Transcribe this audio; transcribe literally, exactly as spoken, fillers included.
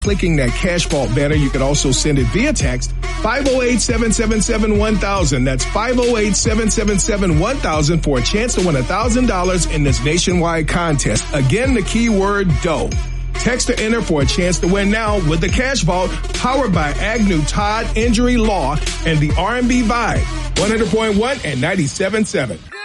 Clicking that Cash Vault banner, you can also send it via text five oh eight, seven seven seven, one thousand. That's five oh eight, seven seven seven, one thousand for a chance to win one thousand dollars in this nationwide contest. Again, the keyword dough. Text to enter for a chance to win now with the Cash Vault, powered by Agnew Todd Injury Law and the R and B Vibe. one hundred point one and ninety-seven point seven.